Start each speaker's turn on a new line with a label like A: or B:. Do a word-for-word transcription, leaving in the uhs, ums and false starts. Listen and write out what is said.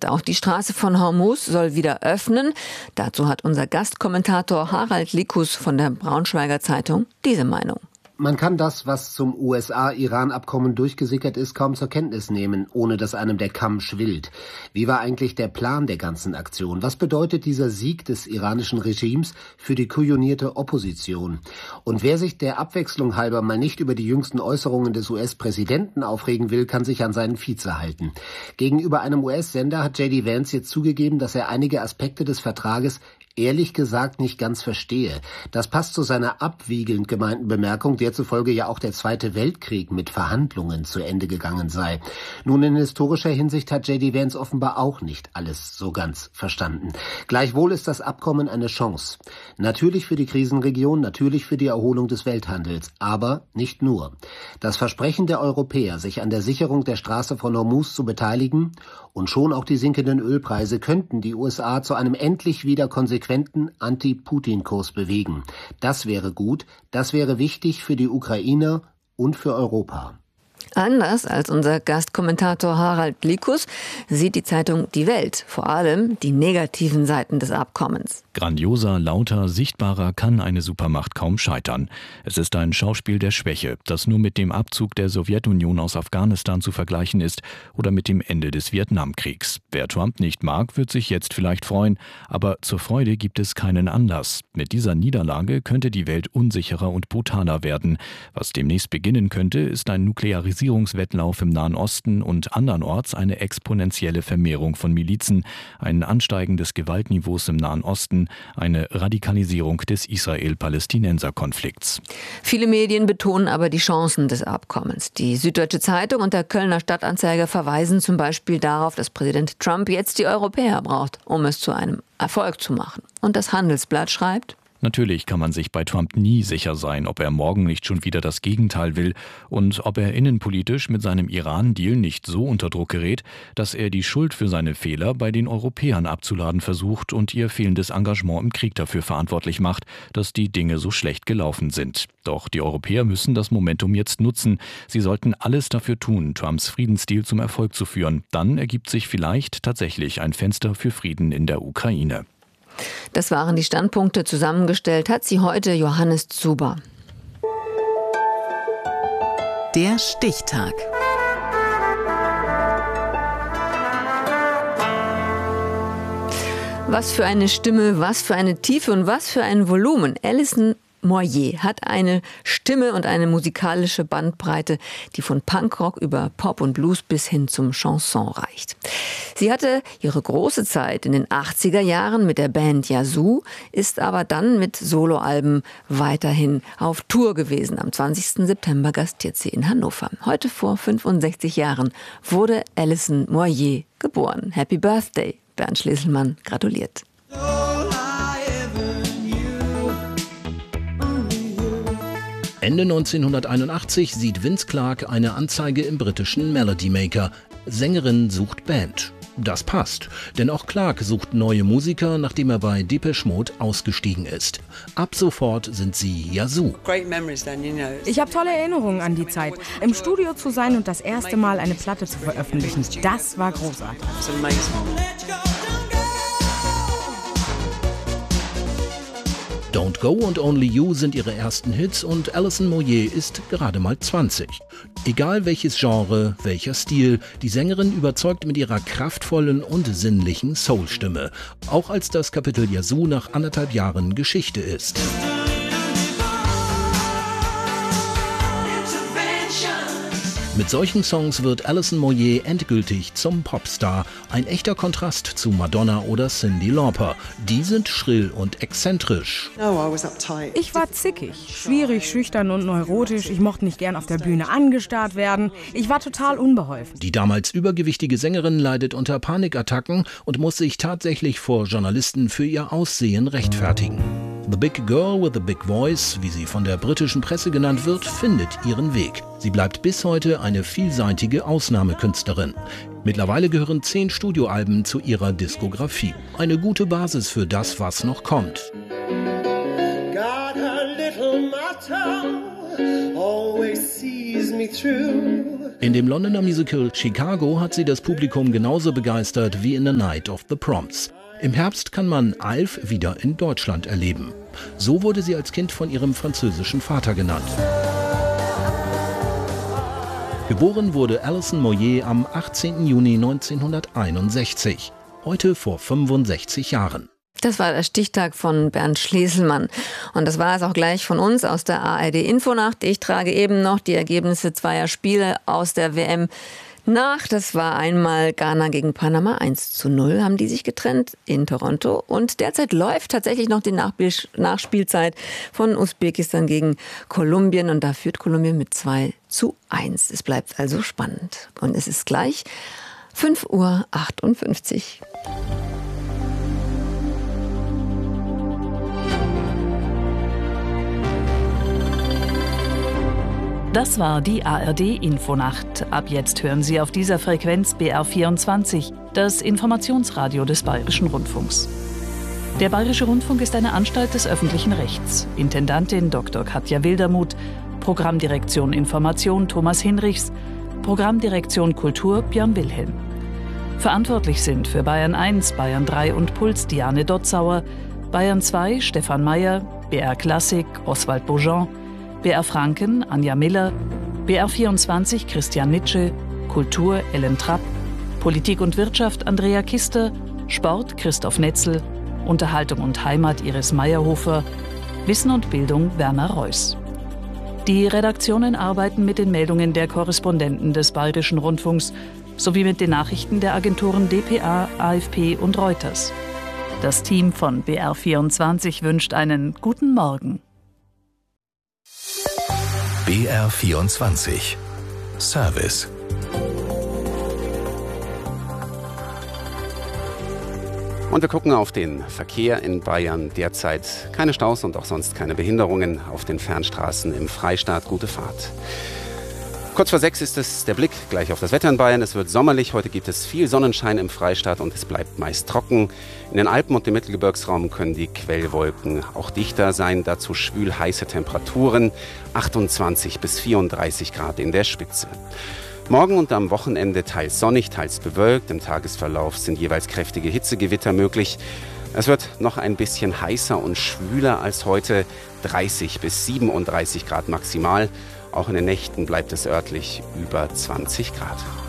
A: Und auch die Straße von Hormuz soll wieder öffnen. Dazu hat unser Gastkommentator Harald Likus von der Braunschweiger Zeitung diese Meinung.
B: Man kann das, was zum U S A-Iran-Abkommen durchgesickert ist, kaum zur Kenntnis nehmen, ohne dass einem der Kamm schwillt. Wie war eigentlich der Plan der ganzen Aktion? Was bedeutet dieser Sieg des iranischen Regimes für die kujonierte Opposition? Und wer sich der Abwechslung halber mal nicht über die jüngsten Äußerungen des U S-Präsidenten aufregen will, kann sich an seinen Vize halten. Gegenüber einem U S-Sender hat J D Vance jetzt zugegeben, dass er einige Aspekte des Vertrages ehrlich gesagt nicht ganz verstehe. Das passt zu seiner abwiegelnd gemeinten Bemerkung, der zufolge ja auch der Zweite Weltkrieg mit Verhandlungen zu Ende gegangen sei. Nun, in historischer Hinsicht hat J D Vance offenbar auch nicht alles so ganz verstanden. Gleichwohl ist das Abkommen eine Chance. Natürlich für die Krisenregion, natürlich für die Erholung des Welthandels, aber nicht nur. Das Versprechen der Europäer, sich an der Sicherung der Straße von Hormuz zu beteiligen und schon auch die sinkenden Ölpreise könnten die U S A zu einem endlich wieder konsequenten Anti-Putin-Kurs bewegen. Das wäre gut, das wäre wichtig für die Ukrainer und für Europa.
A: Anders als unser Gastkommentator Harald Likus sieht die Zeitung Die Welt vor allem die negativen Seiten des Abkommens.
C: Grandioser, lauter, sichtbarer kann eine Supermacht kaum scheitern. Es ist ein Schauspiel der Schwäche, das nur mit dem Abzug der Sowjetunion aus Afghanistan zu vergleichen ist oder mit dem Ende des Vietnamkriegs. Wer Trump nicht mag, wird sich jetzt vielleicht freuen, aber zur Freude gibt es keinen Anlass. Mit dieser Niederlage könnte die Welt unsicherer und brutaler werden. Was demnächst beginnen könnte, ist ein Nuklearisierungswettlauf im Nahen Osten und andernorts eine exponentielle Vermehrung von Milizen, ein Ansteigen des Gewaltniveaus im Nahen Osten, eine Radikalisierung des Israel-Palästinenser-Konflikts.
A: Viele Medien betonen aber die Chancen des Abkommens. Die Süddeutsche Zeitung und der Kölner Stadtanzeiger verweisen zum Beispiel darauf, dass Präsident Trump jetzt die Europäer braucht, um es zu einem Erfolg zu machen. Und das Handelsblatt schreibt:
C: Natürlich kann man sich bei Trump nie sicher sein, ob er morgen nicht schon wieder das Gegenteil will und ob er innenpolitisch mit seinem Iran-Deal nicht so unter Druck gerät, dass er die Schuld für seine Fehler bei den Europäern abzuladen versucht und ihr fehlendes Engagement im Krieg dafür verantwortlich macht, dass die Dinge so schlecht gelaufen sind. Doch die Europäer müssen das Momentum jetzt nutzen. Sie sollten alles dafür tun, Trumps Friedensdeal zum Erfolg zu führen. Dann ergibt sich vielleicht tatsächlich ein Fenster für Frieden in der Ukraine.
A: Das waren die Standpunkte. Zusammengestellt hat sie heute Johannes Zuber.
D: Der Stichtag.
A: Was für eine Stimme, was für eine Tiefe und was für ein Volumen. Alison Moyet hat eine Stimme und eine musikalische Bandbreite, die von Punkrock über Pop und Blues bis hin zum Chanson reicht. Sie hatte ihre große Zeit in den achtziger Jahren mit der Band Yazoo, ist aber dann mit Soloalben weiterhin auf Tour gewesen. Am zwanzigsten September gastiert sie in Hannover. Heute vor fünfundsechzig Jahren wurde Alison Moyet geboren. Happy Birthday! Bernd Schlieselmann gratuliert.
E: Ende neunzehnhunderteinundachtzig sieht Vince Clarke eine Anzeige im britischen Melody Maker. Sängerin sucht Band. Das passt, denn auch Clarke sucht neue Musiker, nachdem er bei Depeche Mode ausgestiegen ist. Ab sofort sind sie Yazoo.
F: Ich habe tolle Erinnerungen an die Zeit, im Studio zu sein und das erste Mal eine Platte zu veröffentlichen. Das war großartig.
E: Don't Go und Only You sind ihre ersten Hits und Alison Moyet ist gerade mal zwanzig. Egal welches Genre, welcher Stil, die Sängerin überzeugt mit ihrer kraftvollen und sinnlichen Soul-Stimme. Auch als das Kapitel Yazoo nach anderthalb Jahren Geschichte ist. Mit solchen Songs wird Alison Moyet endgültig zum Popstar. Ein echter Kontrast zu Madonna oder Cyndi Lauper. Die sind schrill und exzentrisch.
F: Ich war zickig, schwierig, schüchtern und neurotisch. Ich mochte nicht gern auf der Bühne angestarrt werden. Ich war total unbeholfen.
E: Die damals übergewichtige Sängerin leidet unter Panikattacken und muss sich tatsächlich vor Journalisten für ihr Aussehen rechtfertigen. The Big Girl with a Big Voice, wie sie von der britischen Presse genannt wird, findet ihren Weg. Sie bleibt bis heute eine vielseitige Ausnahmekünstlerin. Mittlerweile gehören zehn Studioalben zu ihrer Diskografie. Eine gute Basis für das, was noch kommt.
G: Got a little motto, always sees me through.
E: In dem Londoner Musical Chicago hat sie das Publikum genauso begeistert wie in The Night of the Proms. Im Herbst kann man Alf wieder in Deutschland erleben. So wurde sie als Kind von ihrem französischen Vater genannt. Geboren wurde Alison Moyet am achtzehnten Juni neunzehnhunderteinundsechzig, heute vor fünfundsechzig Jahren.
A: Das war der Stichtag von Bernd Schleselmann. Und das war es auch gleich von uns aus der A R D-Infonacht. Ich trage eben noch die Ergebnisse zweier Spiele aus der W M nach. Das war einmal Ghana gegen Panama, eins zu null haben die sich getrennt in Toronto. Und derzeit läuft tatsächlich noch die Nachspielzeit von Usbekistan gegen Kolumbien. Und da führt Kolumbien mit zwei zu eins. Es bleibt also spannend. Und es ist gleich fünf Uhr achtundfünfzig.
H: Das war die A R D-Infonacht. Ab jetzt hören Sie auf dieser Frequenz B R vierundzwanzig, das Informationsradio des Bayerischen Rundfunks. Der Bayerische Rundfunk ist eine Anstalt des öffentlichen Rechts. Intendantin Doktor Katja Wildermuth, Programmdirektion Information Thomas Hinrichs, Programmdirektion Kultur Björn Wilhelm. Verantwortlich sind für Bayern eins, Bayern drei und Puls Diane Dotzauer, Bayern zwei Stefan Mayer, B R Klassik Oswald Beaujean, B R Franken, Anja Miller, B R vierundzwanzig, Christian Nitsche, Kultur, Ellen Trapp, Politik und Wirtschaft, Andrea Kister, Sport, Christoph Netzel, Unterhaltung und Heimat, Iris Meyerhofer, Wissen und Bildung, Werner Reuss. Die Redaktionen arbeiten mit den Meldungen der Korrespondenten des Bayerischen Rundfunks sowie mit den Nachrichten der Agenturen D P A, A F P und Reuters. Das Team von B R vierundzwanzig wünscht einen guten Morgen.
I: B R vierundzwanzig Service.
J: Und wir gucken auf den Verkehr in Bayern. Derzeit keine Staus und auch sonst keine Behinderungen auf den Fernstraßen im Freistaat. Gute Fahrt. Kurz vor sechs ist es der Blick gleich auf das Wetter in Bayern. Es wird sommerlich. Heute gibt es viel Sonnenschein im Freistaat und es bleibt meist trocken. In den Alpen und dem Mittelgebirgsraum können die Quellwolken auch dichter sein. Dazu schwül heiße Temperaturen. achtundzwanzig bis vierunddreißig Grad in der Spitze. Morgen und am Wochenende teils sonnig, teils bewölkt. Im Tagesverlauf sind jeweils kräftige Hitzegewitter möglich. Es wird noch ein bisschen heißer und schwüler als heute. dreißig bis siebenunddreißig Grad maximal. Auch in den Nächten bleibt es örtlich über zwanzig Grad.